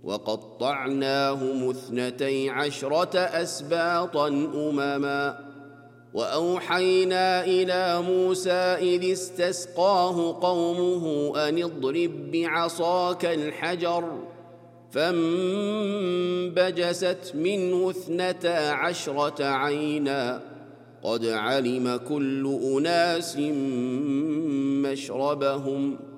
وقطعناهم 12 أسباطا أمما. وأوحينا إلى موسى إذ استسقاه قومه أن اضرب بعصاك الحجر، فانبجست منه 12 عينا، قد علم كل أناس مشربهم،